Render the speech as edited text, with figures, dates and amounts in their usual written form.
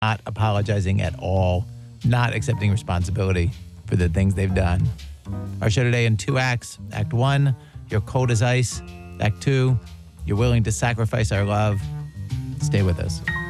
not apologizing at all, not accepting responsibility for the things they've done. Our show today in 2 acts. Act 1, you're cold as ice. Act 2, you're willing to sacrifice our love. Stay with us.